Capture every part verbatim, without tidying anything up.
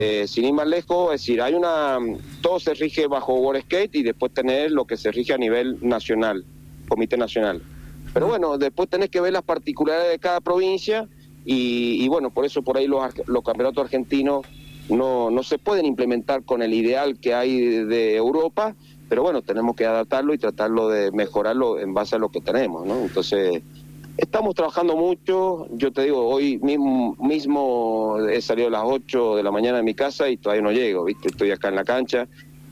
Eh, sin ir más lejos, es decir, hay una, todo se rige bajo World Skate y después tener lo que se rige a nivel nacional, Comité Nacional. Pero bueno, después tenés que ver las particularidades de cada provincia y, y bueno, por eso por ahí los, los campeonatos argentinos no, no se pueden implementar con el ideal que hay de, de Europa, pero bueno, tenemos que adaptarlo y tratarlo de mejorarlo en base a lo que tenemos, ¿no? Entonces, estamos trabajando mucho. Yo te digo, hoy mismo, mismo he salido a las ocho de la mañana de mi casa y todavía no llego, ¿viste? Estoy acá en la cancha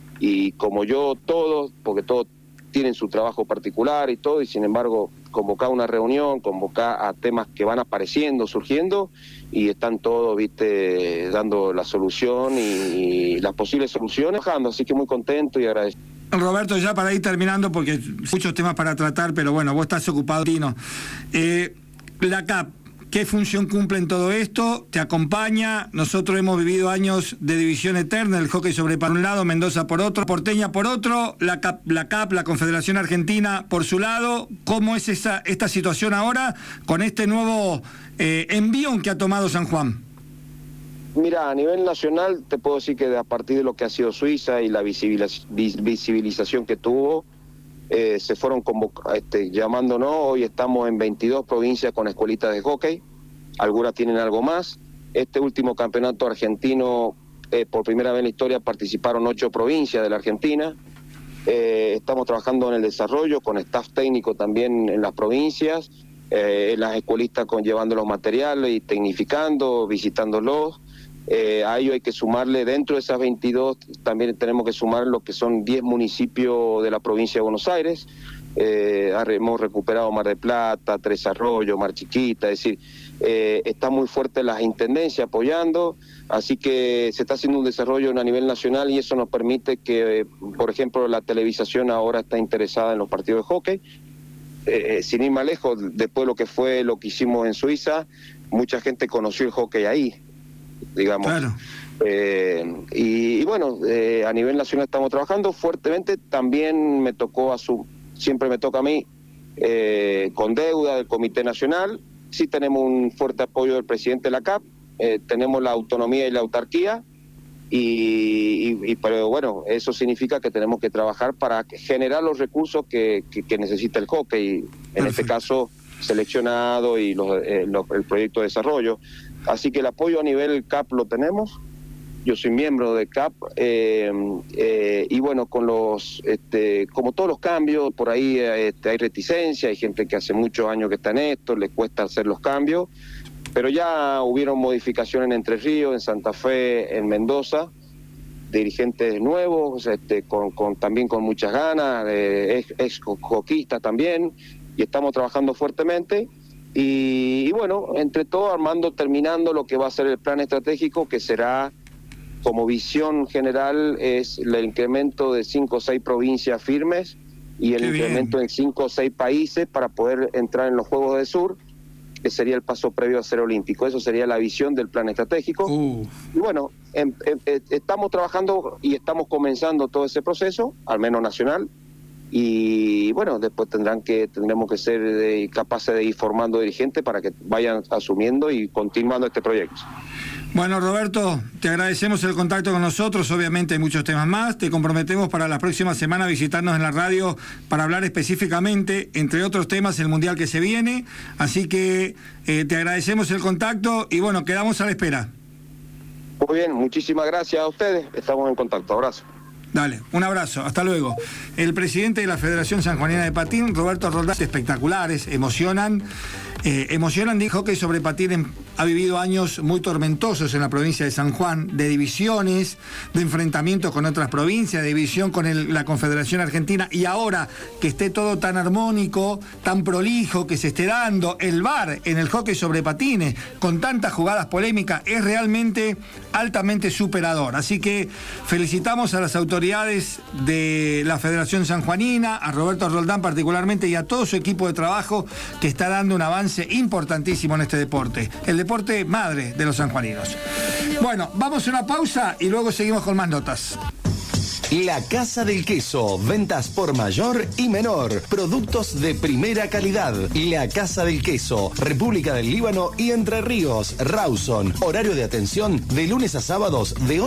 y como yo, todos, porque todos tienen su trabajo particular y todo, y sin embargo, convocar una reunión, convocar a temas que van apareciendo, surgiendo, y están todos, viste, dando la solución y, y las posibles soluciones, así que muy contento y agradecido. Roberto, ya para ir terminando, porque muchos temas para tratar, pero bueno, vos estás ocupado, Tino. Eh, la C A P, ¿qué función cumple en todo esto? ¿Te acompaña? Nosotros hemos vivido años de división eterna, el hockey sobre por un lado, Mendoza por otro, Porteña por otro, la C A P, la, C A P, la Confederación Argentina por su lado. ¿Cómo es esa esta situación ahora con este nuevo eh, envión que ha tomado San Juan? Mira, a nivel nacional te puedo decir que a partir de lo que ha sido Suiza y la visibiliz visibilización que tuvo, eh, se fueron este, llamándonos. Hoy estamos en veintidós provincias con escuelitas de hockey, algunas tienen algo más. Este último campeonato argentino, eh, por primera vez en la historia participaron ocho provincias de la Argentina. Eh, estamos trabajando en el desarrollo, con staff técnico también en las provincias, eh, en las escuelistas con, llevando los materiales y tecnificando, visitándolos. Eh, a ello hay que sumarle, dentro de esas veintidós, también tenemos que sumar lo que son diez municipios de la provincia de Buenos Aires. Eh, hemos recuperado Mar del Plata, Tres Arroyos, Mar Chiquita, es decir, eh, está muy fuerte las intendencias apoyando, así que se está haciendo un desarrollo a nivel nacional y eso nos permite que, por ejemplo, la televisación ahora está interesada en los partidos de hockey. Eh, sin ir más lejos, después de lo que fue lo que hicimos en Suiza, mucha gente conoció el hockey ahí, digamos. Claro. Eh, y, y bueno, eh, a nivel nacional estamos trabajando fuertemente. También me tocó, a su, siempre me toca a mí, eh, con deuda del Comité Nacional. Sí tenemos un fuerte apoyo del presidente de la C A P, eh, tenemos la autonomía y la autarquía, y, y, y pero bueno, eso significa que tenemos que trabajar para generar los recursos que, que, que necesita el hockey, en Perfecto. Este caso seleccionado y los, eh, los, el proyecto de desarrollo. Así que el apoyo a nivel C A P lo tenemos. Yo soy miembro de C A P eh, eh, y bueno, con los este, como todos los cambios, por ahí este, hay reticencia, hay gente que hace muchos años que está en esto, les cuesta hacer los cambios, pero ya hubieron modificaciones en Entre Ríos, en Santa Fe, en Mendoza, dirigentes nuevos, este, con, con, también con muchas ganas, eh, ex, ex hockeyistas también, y estamos trabajando fuertemente. Y, y bueno, entre todo armando, terminando lo que va a ser el plan estratégico, que será, como visión general, es el incremento de cinco o seis provincias firmes y el Qué incremento bien. en cinco o seis países para poder entrar en los Juegos del Sur, que sería el paso previo a ser olímpico. Eso sería la visión del plan estratégico. Uh. Y bueno, en, en, en, estamos trabajando y estamos comenzando todo ese proceso, al menos nacional. Y bueno, después tendrán que tendremos que ser de, capaces de ir formando dirigentes para que vayan asumiendo y continuando este proyecto. Bueno, Roberto, te agradecemos el contacto con nosotros. Obviamente hay muchos temas más. Te comprometemos para la próxima semana visitarnos en la radio para hablar específicamente, entre otros temas, el Mundial que se viene. Así que eh, te agradecemos el contacto y bueno, quedamos a la espera. Muy bien, muchísimas gracias a ustedes. Estamos en contacto. Abrazo. Dale, un abrazo, hasta luego. El presidente de la Federación Sanjuanina de Patín, Roberto Roldán, espectaculares, emocionan, eh, emocionan, dijo que sobre patín ha vivido años muy tormentosos en la provincia de San Juan, de divisiones, de enfrentamientos con otras provincias, de división con el, la Confederación Argentina, y ahora que esté todo tan armónico, tan prolijo, que se esté dando el V A R en el hockey sobre patines, con tantas jugadas polémicas, es realmente altamente superador. Así que felicitamos a las autoridades de la Federación Sanjuanina, a Roberto Roldán particularmente y a todo su equipo de trabajo que está dando un avance importantísimo en este deporte, el deporte madre de los sanjuaninos. Bueno, vamos a una pausa y luego seguimos con más notas. La Casa del Queso, ventas por mayor y menor, productos de primera calidad. La Casa del Queso, República del Líbano y Entre Ríos, Rawson. Horario de atención de lunes a sábados de